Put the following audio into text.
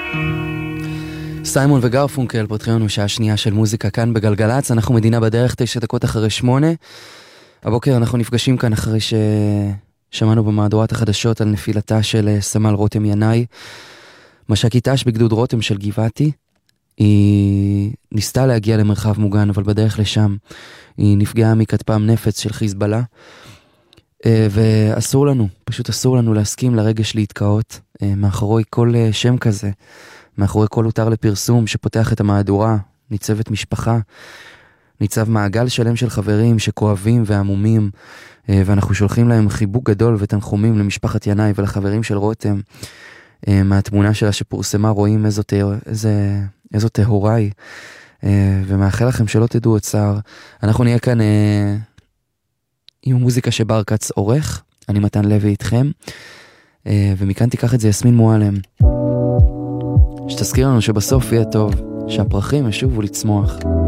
סיימון וגרפונקל פותחים לנו שעה שנייה של מוזיקה כאן בגלגלץ. אנחנו מדינה בדרך, 9 דקות אחרי 8. הבוקר אנחנו נפגשים כאן אחרי ששמענו במהדורת החדשות על נפילתה של סמל רותם ינאי, מש"קית ת"ש בגדוד רותם של גבעתי. היא ניסתה להגיע למרחב מוגן, אבל בדרך לשם היא נפגעה מכטפ"ם נפץ של חיזבאללה. ואסור לנו, פשוט אסור לנו להסכים לרגש להתקאות מאחורי כל שם כזה, מאחורי כל הותר לפרסום שפותח את המהדורה. ניצבת משפחה, ניצב מעגל שלם של חברים שכואבים ועמומים, ואנחנו שולחים להם חיבוק גדול ותנחומים למשפחת ינאי ולחברים של רותם. מהתמונה שלה שפורסמה רואים איזו טהוריי, ומאחל לכם שלא תדעו עוד צער. אנחנו נהיה כאן עם מוזיקה שבר קץ עורך, אני מתן לוי איתכם, ומכאן תיקח את זה יסמין מועלם, שתזכיר לנו שבסוף יהיה טוב, שהפרחים ישובו לצמוח.